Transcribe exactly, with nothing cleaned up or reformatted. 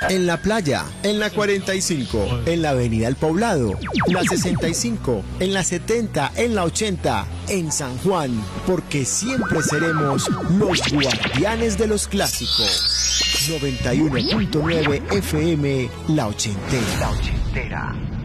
En la playa, en la cuarenta y cinco, en la avenida El Poblado, la sesenta y cinco, en la setenta, en la ochenta, en San Juan, porque siempre seremos los guardianes de los clásicos. noventa y uno punto nueve F M, La Ochentera. La Ochentera.